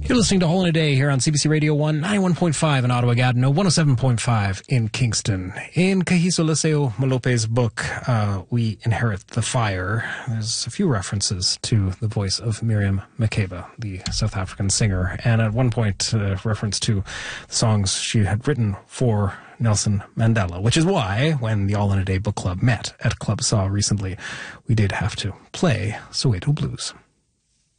You're listening to All in a Day here on CBC Radio 1, 91.5 in Ottawa, Gatineau, 107.5 in Kingston. In Kahiso Liceo Malope's book, We Inherit the Fire, there's a few references to the voice of Miriam Makeba, the South African singer, and at one point, reference to the songs she had written for Nelson Mandela, which is why, when the All in a Day book club met at Club Saw recently, we did have to play Soweto Blues.